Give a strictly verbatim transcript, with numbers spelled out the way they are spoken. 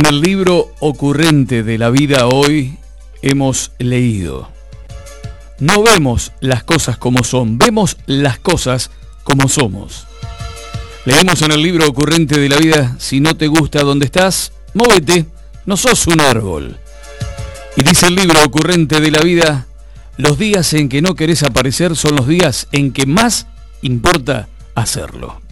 En el libro ocurrente de la vida hoy hemos leído: no vemos las cosas como son, vemos las cosas como somos. Leemos en el libro ocurrente de la vida: si no te gusta donde estás, móvete, no sos un árbol. Y dice el libro ocurrente de la vida: los días en que no querés aparecer son los días en que más importa hacerlo.